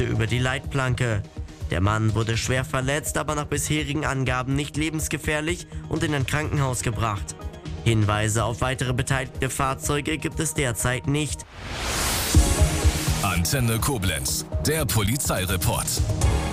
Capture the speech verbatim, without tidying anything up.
rutschte über die Leitplanke. Der Mann wurde schwer verletzt, aber nach bisherigen Angaben nicht lebensgefährlich und in ein Krankenhaus gebracht. Hinweise auf weitere beteiligte Fahrzeuge gibt es derzeit nicht. Antenne Koblenz, der Polizeireport.